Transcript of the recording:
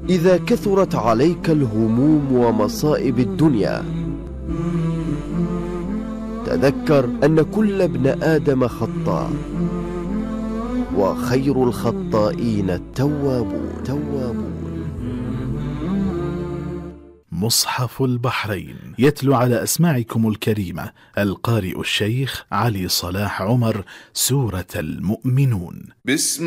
إذا كثرت عليك الهموم ومصائب الدنيا، تذكر أن كل ابن آدم خطاء، وخير الخطائين التوابون. مصحف البحرين يتلو على أسماعكم الكريمة القارئ الشيخ علي صلاح عمر سورة المؤمنون.